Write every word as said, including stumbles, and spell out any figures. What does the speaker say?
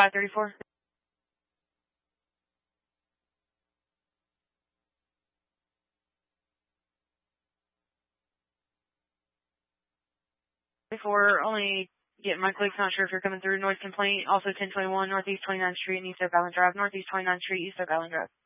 five thirty-four. Before only getting my clicks, not sure if you're coming through. Noise complaint, also ten twenty-one Northeast twenty-ninth Street and East Oak Island Drive. Northeast twenty-ninth Street, East Oak Island Drive.